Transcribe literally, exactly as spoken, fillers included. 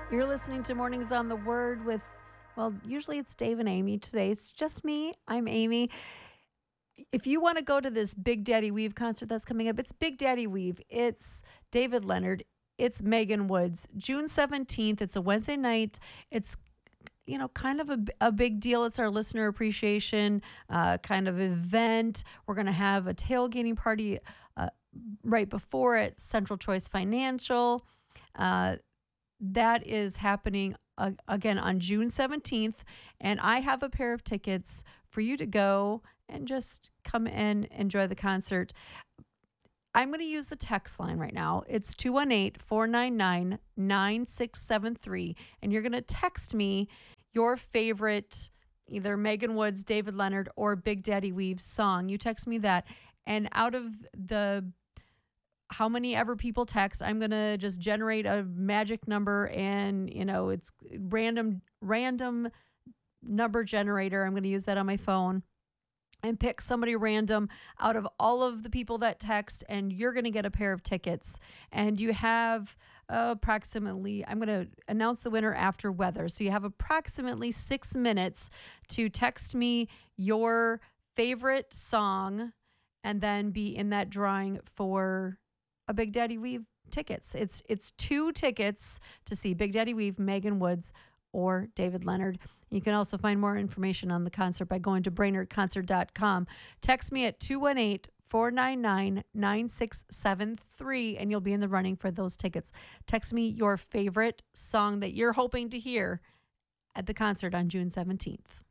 You're listening to Mornings on the Word with, well, usually it's Dave and Amy. Today it's just me. I'm Amy. If you want to go to this Big Daddy Weave concert that's coming up, it's Big Daddy Weave. It's David Leonard. It's Megan Woods. June seventeenth. It's a Wednesday night. It's you know, kind of a, a big deal. It's our listener appreciation uh, kind of event. We're going to have a tailgating party uh, right before it, Central Choice Financial. Uh, that is happening uh, again on June seventeenth. And I have a pair of tickets for you to go and just come and enjoy the concert. I'm going to use the text line right now. It's two one eight, four nine nine, nine six seven three. And you're going to text me your favorite, either Megan Woods, David Leonard, or Big Daddy Weave song. You text me that. And out of the how many ever people text, I'm going to just generate a magic number, and, you know, it's random, random number generator. I'm going to use that on my phone and pick somebody random out of all of the people that text, and you're going to get a pair of tickets. And you have uh, approximately, I'm going to announce the winner after weather. So you have approximately six minutes to text me your favorite song and then be in that drawing for a Big Daddy Weave tickets. It's it's two tickets to see Big Daddy Weave, Megan Woods, or David Leonard. You can also find more information on the concert by going to brainerd concert dot com. Text me at two one eight, four nine nine, nine six seven three, and you'll be in the running for those tickets. Text me your favorite song that you're hoping to hear at the concert on June seventeenth.